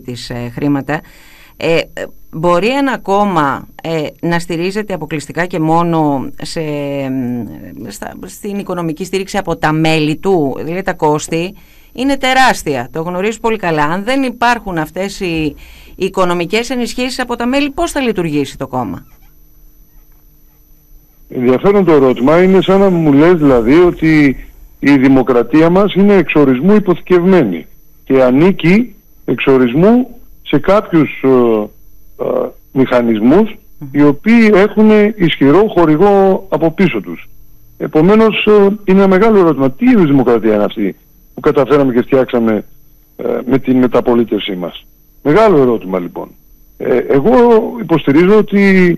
της χρήματα, μπορεί ένα κόμμα να στηρίζεται αποκλειστικά και μόνο στην οικονομική στήριξη από τα μέλη του? Δηλαδή τα κόστη είναι τεράστια, το γνωρίζω πολύ καλά. Αν δεν υπάρχουν αυτές οι οικονομικές ενισχύσεις από τα μέλη, πώς θα λειτουργήσει το κόμμα? Ενδιαφέρον το ερώτημα. Είναι σαν να μου λες δηλαδή ότι η δημοκρατία μας είναι εξορισμού υποθηκευμένη και ανήκει εξορισμού σε κάποιους μηχανισμούς οι οποίοι έχουν ισχυρό χορηγό από πίσω τους. Επομένως είναι ένα μεγάλο ερώτημα. Τι είδους δημοκρατία είναι αυτή που καταφέραμε και φτιάξαμε με την μεταπολίτευσή μας? Μεγάλο ερώτημα λοιπόν. Εγώ υποστηρίζω ότι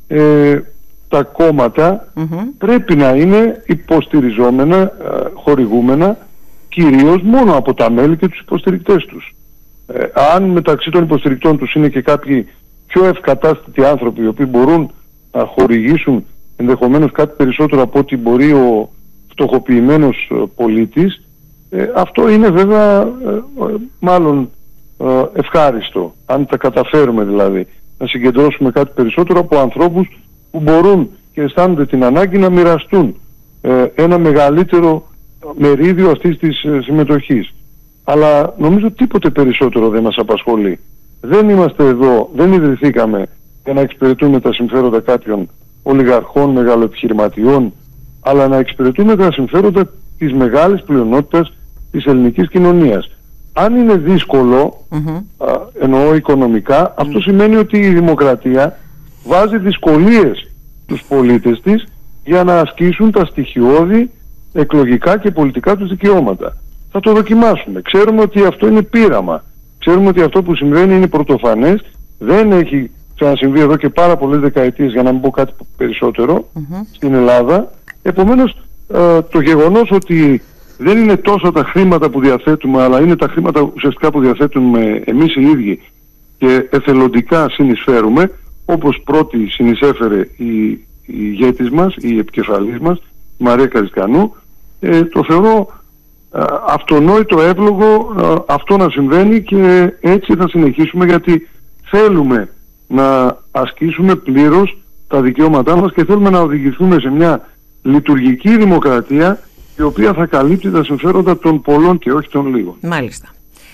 τα κόμματα πρέπει να είναι υποστηριζόμενα, χορηγούμενα κυρίως μόνο από τα μέλη και τους υποστηρικτές τους. Αν μεταξύ των υποστηρικτών τους είναι και κάποιοι πιο ευκατάστατοι άνθρωποι οι οποίοι μπορούν να χορηγήσουν ενδεχομένως κάτι περισσότερο από ό,τι μπορεί ο φτωχοποιημένος πολίτης, αυτό είναι βέβαια μάλλον ευχάριστο, αν τα καταφέρουμε δηλαδή να συγκεντρώσουμε κάτι περισσότερο από ανθρώπους που μπορούν και αισθάνονται την ανάγκη να μοιραστούν ένα μεγαλύτερο μερίδιο αυτής της συμμετοχής. Αλλά νομίζω τίποτε περισσότερο δεν μας απασχολεί. Δεν είμαστε εδώ, δεν ιδρυθήκαμε για να εξυπηρετούμε τα συμφέροντα κάποιων ολιγαρχών, μεγαλοεπιχειρηματιών, αλλά να εξυπηρετούμε τα συμφέροντα της μεγάλης πλειονότητας της ελληνικής κοινωνίας. Αν είναι δύσκολο, εννοώ οικονομικά, αυτό σημαίνει ότι η δημοκρατία βάζει δυσκολίες στους πολίτες της για να ασκήσουν τα στοιχειώδη εκλογικά και πολιτικά τους δικαιώματα. Θα το δοκιμάσουμε. Ξέρουμε ότι αυτό είναι πείραμα. Ξέρουμε ότι αυτό που συμβαίνει είναι πρωτοφανές. Δεν έχει ξανασυμβεί εδώ και πάρα πολλές δεκαετίες, για να μην πω κάτι περισσότερο, στην Ελλάδα. Επομένως, το γεγονός ότι δεν είναι τόσο τα χρήματα που διαθέτουμε, αλλά είναι τα χρήματα ουσιαστικά που διαθέτουμε εμείς οι ίδιοι και εθελοντικά συνεισφέρουμε, όπως πρώτη συνεισέφερε η ηγέτης μας, η επικεφαλής μας, η Μαρία Καρισκανού, το θεωρώ αυτονόητο, εύλογο αυτό να συμβαίνει και έτσι θα συνεχίσουμε, γιατί θέλουμε να ασκήσουμε πλήρως τα δικαιώματά μας και θέλουμε να οδηγηθούμε σε μια λειτουργική δημοκρατία η οποία θα καλύπτει τα συμφέροντα των πολλών και όχι των λίγων. Μάλιστα.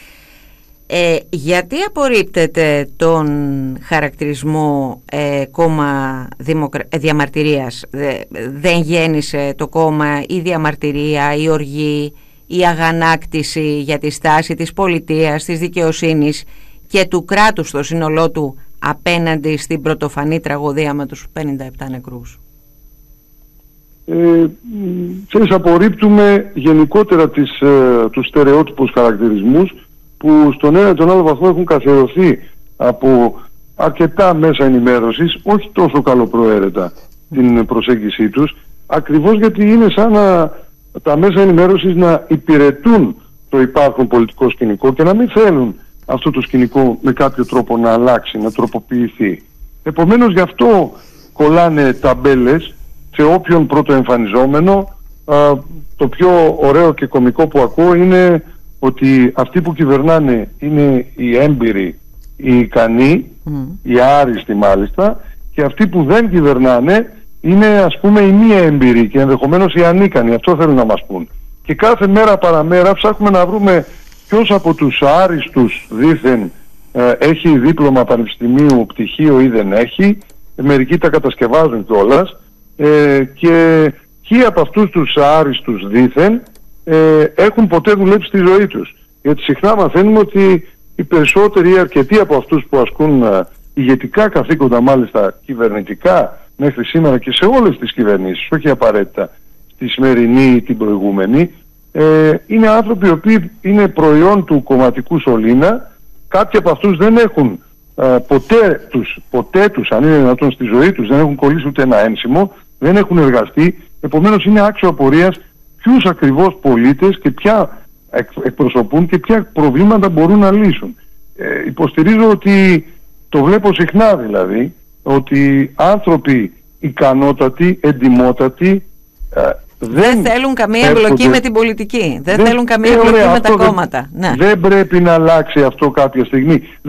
Γιατί απορρίπτεται τον χαρακτηρισμό κόμμα διαμαρτυρίας? Δεν γέννησε το κόμμα η διαμαρτυρία, η οργή, η αγανάκτηση για τη στάση της πολιτείας, της δικαιοσύνης και του κράτους στο σύνολό του απέναντι στην πρωτοφανή τραγωδία με τους 57 νεκρούς? Απορρίπτουμε γενικότερα τους στερεότυπους χαρακτηρισμούς που στον ένα ή τον άλλο βαθμό έχουν καθιερωθεί από αρκετά μέσα ενημέρωσης, όχι τόσο καλοπροαίρετα την προσέγγιση τους, ακριβώς γιατί είναι σαν να τα μέσα ενημέρωσης να υπηρετούν το υπάρχον πολιτικό σκηνικό και να μην θέλουν αυτό το σκηνικό με κάποιο τρόπο να αλλάξει, να τροποποιηθεί. Επομένως γι' αυτό κολλάνε ταμπέλες σε όποιον πρωτοεμφανιζόμενο. Το πιο ωραίο και κωμικό που ακούω είναι ότι αυτοί που κυβερνάνε είναι οι έμπειροι, οι ικανοί, οι άριστοι μάλιστα, και αυτοί που δεν κυβερνάνε είναι ας πούμε οι μη έμπειροι και ενδεχομένως οι ανίκανοι. Αυτό θέλουν να μας πούν. Και κάθε μέρα παραμέρα ψάχνουμε να βρούμε ποιος από τους άριστους δήθεν έχει δίπλωμα πανεπιστημίου, πτυχίο ή δεν έχει. Μερικοί τα κατασκευάζουν κιόλας, και ποιοι από αυτούς τους άριστους δήθεν έχουν ποτέ δουλέψει στη ζωή τους. Γιατί συχνά μαθαίνουμε ότι οι περισσότεροι ή αρκετοί από αυτούς που ασκούν ηγετικά καθήκοντα, μάλιστα κυβερνητικά μέχρι σήμερα και σε όλες τις κυβερνήσεις, όχι απαραίτητα στη σημερινή ή την προηγούμενη, είναι άνθρωποι οι οποίοι είναι προϊόν του κομματικού σωλήνα. Κάποιοι από αυτούς δεν έχουν ποτέ τους, αν είναι δυνατόν στη ζωή τους, δεν έχουν κολλήσει ούτε ένα ένσημο, δεν έχουν εργαστεί. Επομένως είναι άξιο απορίας ποιους ακριβώς πολίτες και ποια εκπροσωπούν και ποια προβλήματα μπορούν να λύσουν. Υποστηρίζω ότι το βλέπω συχνά δηλαδή, ότι άνθρωποι ικανότατοι, εντιμότατοι δεν θέλουν καμία εμπλοκή με την πολιτική. Δεν θέλουν καμία εμπλοκή με τα κόμματα. Δεν πρέπει να αλλάξει αυτό κάποια στιγμή.